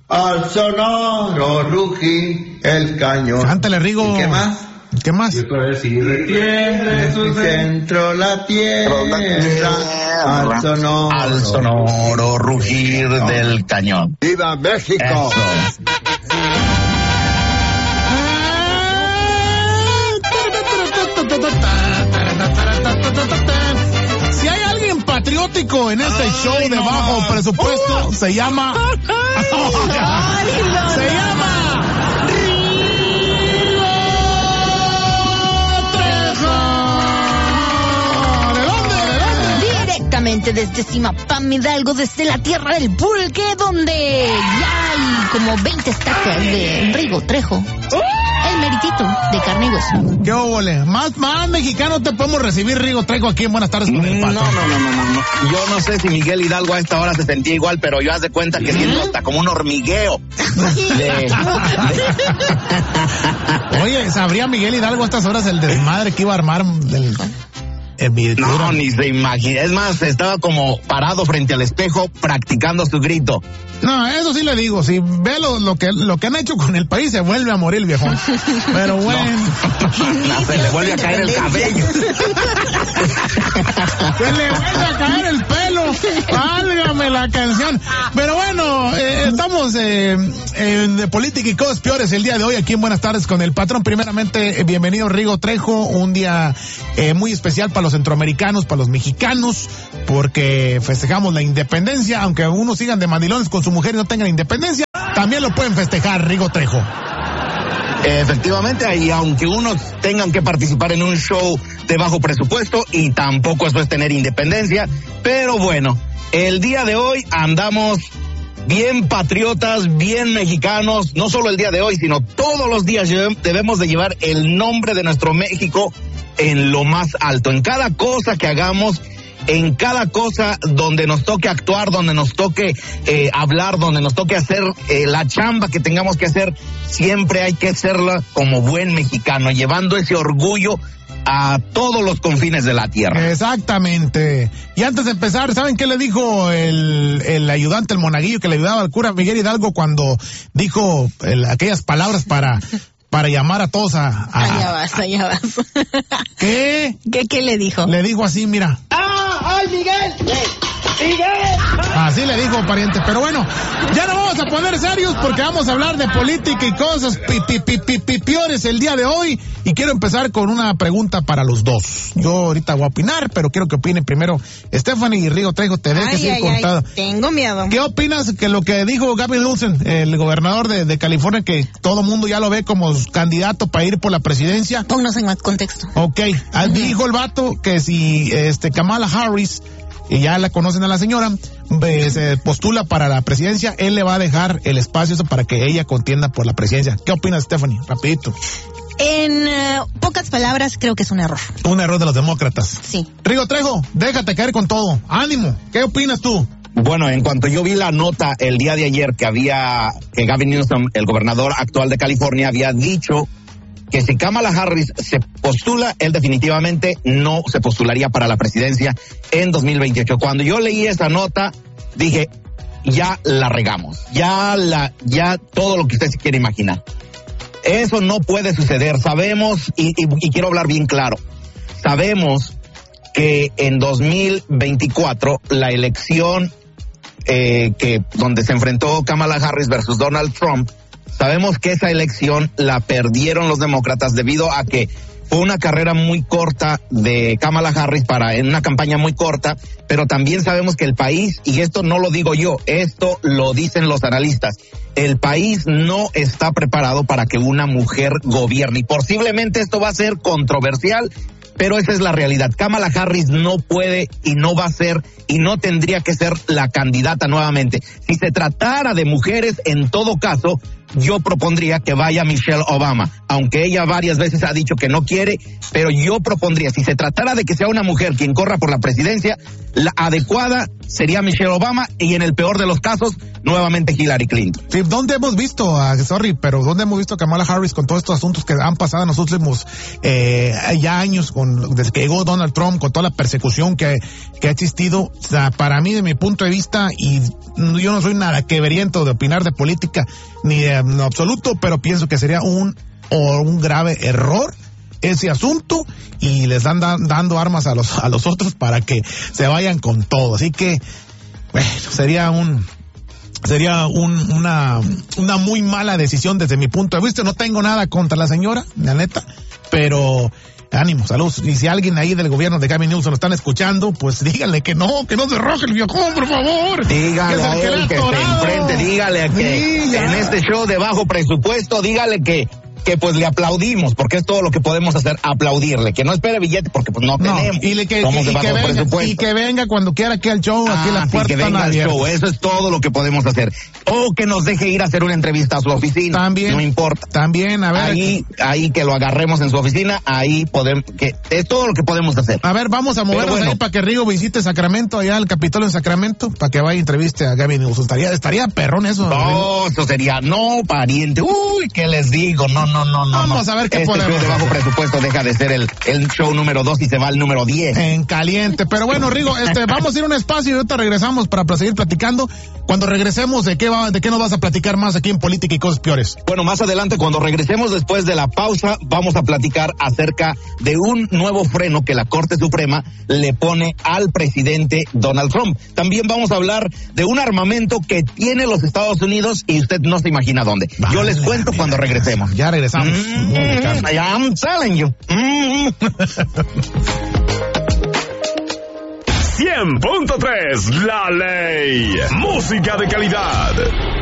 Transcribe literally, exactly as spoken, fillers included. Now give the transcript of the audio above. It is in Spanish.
al sonoro rugir el cañón. Cántale, Rigo. ¿Y qué más? ¿Qué más? Yo puedo decir, retiene su centro la tierra, al sonoro, al sonoro rugir no. del cañón. ¡Viva México! Eso. Si hay alguien patriótico en este Ay, show de no. bajo presupuesto, uh. se llama... Ay, no, se llama... Directamente desde Zimapán, Hidalgo, desde la tierra del pulque, donde ya hay como veinte estatuas de Rigo Trejo. El meritito de carne y hueso. ¿Qué óvole? Más, más mexicano te podemos recibir, Rigo Trejo, aquí en Buenas Tardes con el Pato. No, no, no, no, no, no. Yo no sé si Miguel Hidalgo a esta hora se sentía igual, pero yo haz de cuenta que siento hasta como un hormigueo. De... Oye, ¿sabría Miguel Hidalgo a estas horas el desmadre que iba a armar del... No, ni se imagina. Es más, estaba como parado frente al espejo practicando su grito. No, eso sí le digo. Si ve lo, lo que lo que han hecho con el país, se vuelve a morir el viejón. Pero bueno. No. No, se le vuelve a caer el cabello. Se le vuelve a caer el pelo. Válgame la canción. Pero bueno, eh, estamos eh, en de política y cosas peores el día de hoy aquí en Buenas Tardes con el Patrón. Primeramente, eh, bienvenido Rigo Trejo. Un día eh, muy especial para los centroamericanos, para los mexicanos, porque festejamos la independencia, aunque unos sigan de mandilones con su mujer y no tengan independencia, también lo pueden festejar, Rigo Trejo. Efectivamente, y aunque unos tengan que participar en un show de bajo presupuesto, y tampoco eso es tener independencia, pero bueno, el día de hoy andamos bien patriotas, bien mexicanos, no solo el día de hoy, sino todos los días debemos de llevar el nombre de nuestro México en lo más alto, en cada cosa que hagamos, en cada cosa donde nos toque actuar, donde nos toque eh, hablar, donde nos toque hacer eh, la chamba que tengamos que hacer, siempre hay que hacerla como buen mexicano, llevando ese orgullo a todos los confines de la tierra. Exactamente. Y antes de empezar, ¿saben qué le dijo el, el ayudante, el monaguillo que le ayudaba al cura Miguel Hidalgo cuando dijo el, aquellas palabras para... para llamar a todos a... a... Allá vas, allá vas. ¿Qué? ¿Qué, qué le dijo? Le dijo así, mira. ¡Ah! ¡Ay, Miguel! ¡Miguel! Así le dijo, pariente. Pero bueno, ya no vamos a poner serios porque vamos a hablar de política y cosas pi, pi, pi, pi, pi, piores el día de hoy. Y quiero empezar con una pregunta para los dos. Yo ahorita voy a opinar, pero quiero que opinen primero Stephanie y Rigo Trejo. Te dejes ir contado. Tengo miedo. ¿Qué opinas que lo que dijo Gavin Newsom, el gobernador de, de California, que todo mundo ya lo ve como candidato para ir por la presidencia? Pónganos en más contexto. Ok, uh-huh. Dijo el vato que si este Kamala Harris, y ya la conocen a la señora, eh, se postula para la presidencia, él le va a dejar el espacio para que ella contienda por la presidencia. ¿Qué opinas, Stephanie? Rapidito. En uh, pocas palabras, creo que es un error. Un error de los demócratas. Sí. Rigo Trejo, déjate caer con todo. Ánimo. ¿Qué opinas tú? Bueno, en cuanto yo vi la nota el día de ayer que había, que Gavin Newsom, el gobernador actual de California, había dicho que si Kamala Harris se postula, él definitivamente no se postularía para la presidencia en dos mil veintiocho. Cuando yo leí esa nota, dije, ya la regamos, ya la, ya todo lo que usted se quiere imaginar. Eso no puede suceder, sabemos, y, y, y quiero hablar bien claro, sabemos que en dos mil veinticuatro la elección eh, que donde se enfrentó Kamala Harris versus Donald Trump, sabemos que esa elección la perdieron los demócratas debido a que fue una carrera muy corta de Kamala Harris para en una campaña muy corta, pero también sabemos que el país, y esto no lo digo yo, esto lo dicen los analistas, el país no está preparado para que una mujer gobierne, y posiblemente esto va a ser controversial, pero esa es la realidad. Kamala Harris no puede y no va a ser y no tendría que ser la candidata nuevamente. Si se tratara de mujeres, en todo caso, yo propondría que vaya Michelle Obama, aunque ella varias veces ha dicho que no quiere, pero yo propondría, si se tratara de que sea una mujer quien corra por la presidencia, la adecuada sería Michelle Obama y en el peor de los casos, nuevamente Hillary Clinton. Sí, ¿dónde hemos visto, uh, sorry, pero dónde hemos visto a Kamala Harris con todos estos asuntos que han pasado en los últimos eh, ya años, con, desde que llegó Donald Trump, con toda la persecución que, que ha existido? O sea, para mí, de mi punto de vista, y yo no soy nada queveriento de opinar de política, ni de en absoluto, pero pienso que sería un, o un grave error ese asunto, y les dan, dan dando armas a los a los otros para que se vayan con todo. Así que, bueno, sería un sería un, una una muy mala decisión desde mi punto de vista. No tengo nada contra la señora, la neta, pero ánimo, saludos. Y si alguien ahí del gobierno de Gavin Newsom lo están escuchando, pues díganle que no, que no se roje el viejón, por favor. Dígale a él que se enfrente, dígale que sí, en este show de bajo presupuesto, dígale que que pues le aplaudimos, porque es todo lo que podemos hacer, aplaudirle, que no espere billete porque pues no, no tenemos. Y, le que, y, y, que venga, y que venga cuando quiera aquí al show, ah, aquí las puertas sí, que venga al show, eso es todo lo que podemos hacer. O que nos deje ir a hacer una entrevista a su oficina. También. No importa. También, a ver. Ahí, ahí que lo agarremos en su oficina, ahí podemos, que es todo lo que podemos hacer. A ver, vamos a movernos bueno, ahí para que Rigo visite Sacramento, allá al Capitolio en Sacramento, para que vaya y entreviste a Gavin Newsom. Estaría, estaría perrón eso. No, Rigo. Eso sería, no, pariente. Uy, ¿qué les digo? No, no, no, no. Vamos no. a ver qué este podemos show de bajo hacer. Presupuesto deja de ser el, el show número dos y se va al número diez. En caliente. Pero bueno, Rigo, este, vamos a ir a un espacio y ahorita regresamos para seguir platicando. Cuando regresemos, ¿de qué va, de qué nos vas a platicar más aquí en Política y Cosas Peores? Bueno, más adelante, cuando regresemos después de la pausa, vamos a platicar acerca de un nuevo freno que la Corte Suprema le pone al presidente Donald Trump. También vamos a hablar de un armamento que tiene los Estados Unidos y usted no se imagina dónde. Vale, Yo les cuento mira, cuando regresemos. Ya regresamos. Mm-hmm. I'm telling you. Mm-hmm. cien punto tres La Ley. Música de calidad.